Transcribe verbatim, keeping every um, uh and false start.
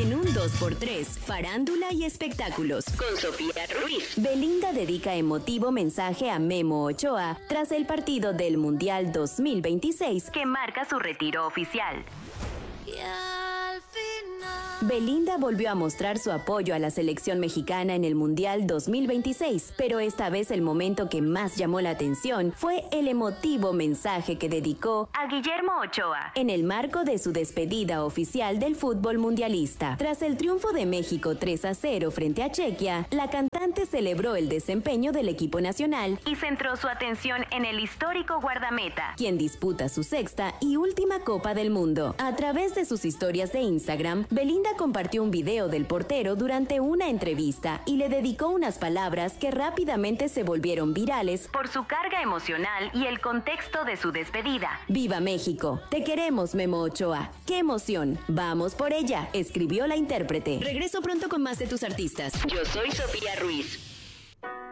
En un dos por tres, farándula y espectáculos. Con Sofía Ruiz. Belinda dedica emotivo mensaje a Memo Ochoa tras el partido del Mundial dos mil veintiséis que marca su retiro oficial. Y al final... Belinda volvió a mostrar su apoyo a la selección mexicana en el Mundial dos mil veintiséis, pero esta vez el momento que más llamó la atención fue el emotivo mensaje que dedicó a Guillermo Ochoa en el marco de su despedida oficial del fútbol mundialista. Tras el triunfo de México tres a cero frente a Chequia, la cantante celebró el desempeño del equipo nacional y centró su atención en el histórico guardameta, quien disputa su sexta y última Copa del Mundo. A través de sus historias de Instagram, Belinda compartió un video del portero durante una entrevista y le dedicó unas palabras que rápidamente se volvieron virales por su carga emocional y el contexto de su despedida. ¡Viva México! Te queremos, Memo Ochoa. ¡Qué emoción! ¡Vamos por ella!, escribió la intérprete. Regreso pronto con más de tus artistas. Yo soy Sofía Ruiz.